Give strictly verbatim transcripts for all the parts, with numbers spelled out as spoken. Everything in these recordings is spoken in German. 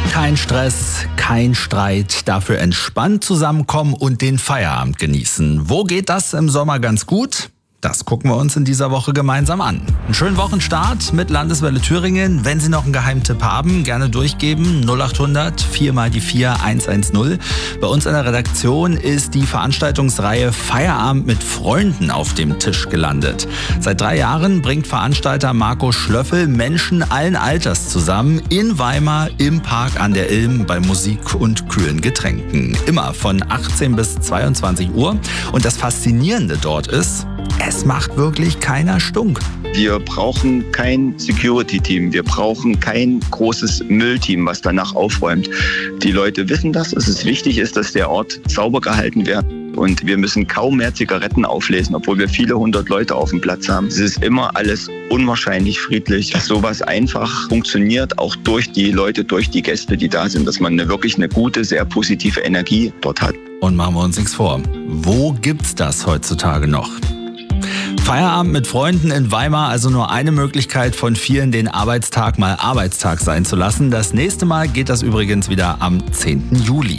Kein Stress, kein Streit, dafür entspannt zusammenkommen und den Feierabend genießen. Wo geht das im Sommer ganz gut? Das gucken wir uns in dieser Woche gemeinsam an. Einen schönen Wochenstart mit Landeswelle Thüringen. Wenn Sie noch einen Geheimtipp haben, gerne durchgeben. null acht hundert vier mal die vier eins eins null. Bei uns in der Redaktion ist die Veranstaltungsreihe Feierabend mit Freunden auf dem Tisch gelandet. Seit drei Jahren bringt Veranstalter Marco Schlöffel Menschen allen Alters zusammen in Weimar im Park an der Ilm bei Musik und kühlen Getränken. Immer von achtzehn bis zweiundzwanzig Uhr. Und das Faszinierende dort ist, es macht wirklich keiner stunk. Wir brauchen kein Security-Team, wir brauchen kein großes Müllteam, was danach aufräumt. Die Leute wissen das, dass es wichtig ist, dass der Ort sauber gehalten wird. Und wir müssen kaum mehr Zigaretten auflesen, obwohl wir viele hundert Leute auf dem Platz haben. Es ist immer alles unwahrscheinlich friedlich, dass sowas einfach funktioniert, auch durch die Leute, durch die Gäste, die da sind, dass man eine, wirklich eine gute, sehr positive Energie dort hat. Und machen wir uns nichts vor. Wo gibt's das heutzutage noch? Feierabend mit Freunden in Weimar, also nur eine Möglichkeit von vielen, den Arbeitstag mal Arbeitstag sein zu lassen. Das nächste Mal geht das übrigens wieder am zehnten Juli.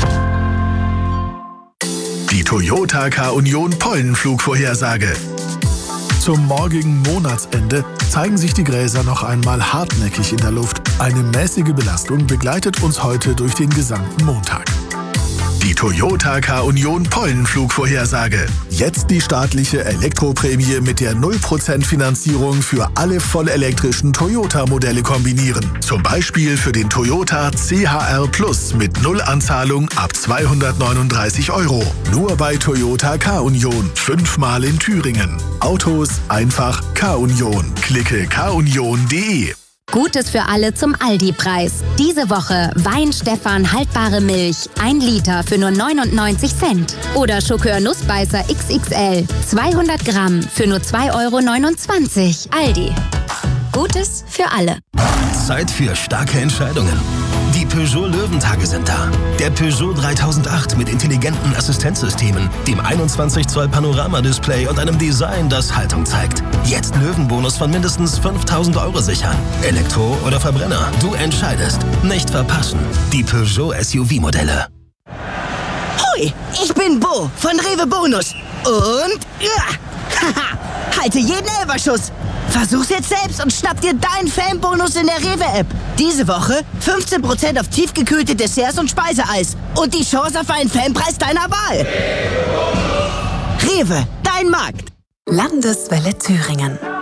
Die Toyota K-Union Pollenflugvorhersage. Zum morgigen Monatsende zeigen sich die Gräser noch einmal hartnäckig in der Luft. Eine mäßige Belastung begleitet uns heute durch den gesamten Montag. Die Toyota K-Union Pollenflugvorhersage. Jetzt die staatliche Elektroprämie mit der null Prozent Finanzierung für alle vollelektrischen Toyota-Modelle kombinieren. Zum Beispiel für den Toyota C H R Plus mit Nullanzahlung ab zweihundertneununddreißig Euro. Nur bei Toyota K-Union. Fünfmal in Thüringen. Autos einfach K-Union. Klicke k union punkt de. Gutes für alle zum Aldi-Preis. Diese Woche Wein-Stefan haltbare Milch, ein Liter für nur neunundneunzig Cent. Oder Schokör Nussbeißer X X L, zweihundert Gramm für nur zwei Euro neunundzwanzig. Aldi. Gutes für alle. Zeit für starke Entscheidungen. Die Peugeot Löwentage sind da. Der Peugeot dreitausendacht mit intelligenten Assistenzsystemen, dem einundzwanzig Zoll Panoramadisplay und einem Design, das Haltung zeigt. Jetzt Löwenbonus von mindestens fünftausend Euro sichern. Elektro oder Verbrenner, du entscheidest. Nicht verpassen. Die Peugeot S U V-Modelle. Hoi, ich bin Bo von Rewe Bonus. Und ja, haha, halte jeden Elferschuss. Versuch's jetzt selbst und schnapp dir deinen Fanbonus in der Rewe-App. Diese Woche fünfzehn Prozent auf tiefgekühlte Desserts und Speiseeis. Und die Chance auf einen Fanpreis deiner Wahl. Rewe, dein Markt. Landeswelle Thüringen.